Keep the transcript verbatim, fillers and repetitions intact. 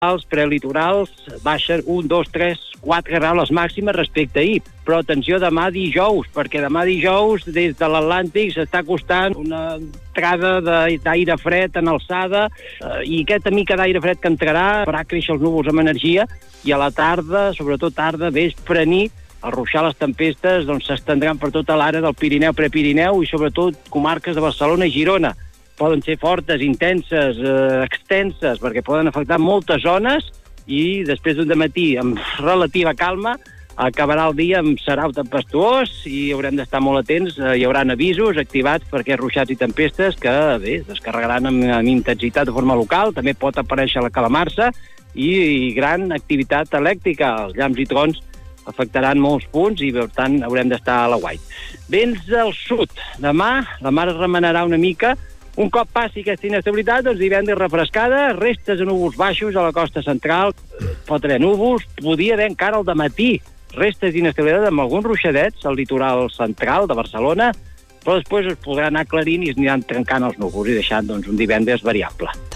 Els prelitorals baixen un, dos, tres, quatre graus les màximes respecte a ahir. Però atenció demà dijous, perquè demà dijous des de l'Atlàntic s'està costant una entrada d'aire fred en alçada eh, i aquesta mica d'aire fred que entrarà farà créixer els núvols amb energia i a la tarda, sobretot tarda, vespre, nit, al ruixar les tempestes doncs s'estendran per tota l'àrea del Pirineu, Prepirineu i sobretot comarques de Barcelona i Girona. Poden ser fortes, intenses, eh, extenses, perquè poden afectar moltes zones i després d'un dematí amb relativa calma acabarà el dia amb serau tempestuós i haurem d'estar molt atents. Eh, hi haurà avisos activats per aquests ruixats i tempestes que, bé, descarregaran amb, amb intensitat de forma local. També pot aparèixer la calamarsa i, i gran activitat elèctrica. Els llamps i trons afectaran molts punts i, per tant, haurem d'estar a l'aguait. Vents al sud. Demà la mar es remenarà una mica. Un cop passi aquesta inestabilitat, doncs divendres refrescada, restes de núvols baixos a la costa central, pot haver núvols, podia haver encara al dematí restes d'inestabilitat amb alguns ruixadets al litoral central de Barcelona, però després es podrà anar aclarint i es aniran trencant els núvols i deixant doncs, un divendres variable.